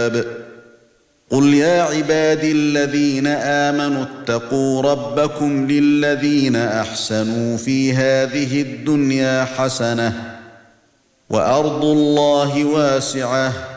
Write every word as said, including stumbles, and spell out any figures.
الألباب قل يا عبادي الذين آمنوا اتقوا ربكم للذين أحسنوا في هذه الدنيا حسنة وأرض الله واسعة